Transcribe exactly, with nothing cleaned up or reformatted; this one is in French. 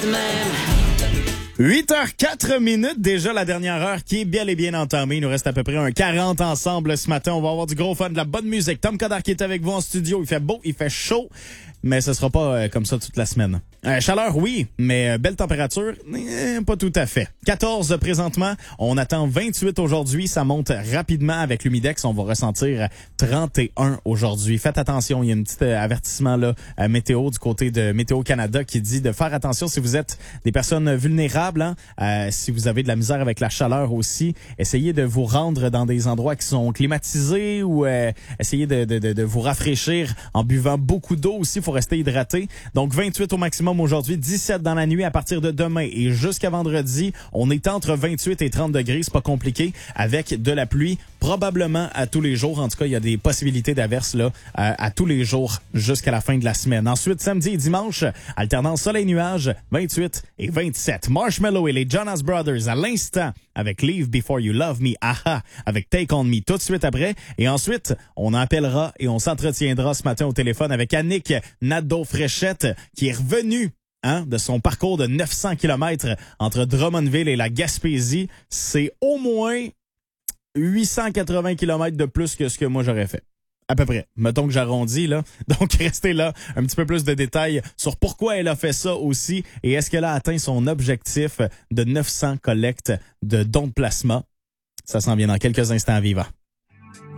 huit heures quatre minutes, déjà la dernière heure qui est bel et bien entamée. Il nous reste à peu près un quarante ensemble ce matin. On va avoir du gros fun, de la bonne musique. Tom Coderre qui est avec vous en studio. Il fait beau, il fait chaud, mais ce sera pas euh, comme ça toute la semaine. Euh, chaleur, oui, mais euh, belle température, eh, pas tout à fait. quatorze présentement, on attend vingt-huit aujourd'hui. Ça monte rapidement avec l'humidex. On va ressentir trente et un aujourd'hui. Faites attention, il y a un petit euh, avertissement là, à météo du côté de Météo Canada qui dit de faire attention si vous êtes des personnes vulnérables, hein, euh, si vous avez de la misère avec la chaleur aussi. Essayez de vous rendre dans des endroits qui sont climatisés ou euh, essayez de, de, de, de vous rafraîchir en buvant beaucoup d'eau aussi. Il faut rester hydraté. Donc vingt-huit au maximum aujourd'hui, dix-sept dans la nuit à partir de demain et jusqu'à vendredi. On est entre vingt-huit et trente degrés, c'est pas compliqué, avec de la pluie probablement à tous les jours. En tout cas, il y a des possibilités d'averses là à, à tous les jours jusqu'à la fin de la semaine. Ensuite, samedi et dimanche, alternance soleil-nuage, vingt-huit et vingt-sept. Marshmello et les Jonas Brothers à l'instant avec Leave Before You Love Me, aha, avec Take On Me tout de suite après. Et ensuite, on appellera et on s'entretiendra ce matin au téléphone avec Annick Nadeau-Fréchette qui est revenue Hein, de son parcours de neuf cents kilomètres entre Drummondville et la Gaspésie. C'est au moins huit cent quatre-vingts kilomètres de plus que ce que moi j'aurais fait. À peu près. Mettons que j'arrondis, là. Donc, restez là. Un petit peu plus de détails sur pourquoi elle a fait ça aussi et est-ce qu'elle a atteint son objectif de neuf cents collectes de dons de plasma. Ça s'en vient dans quelques instants vivants.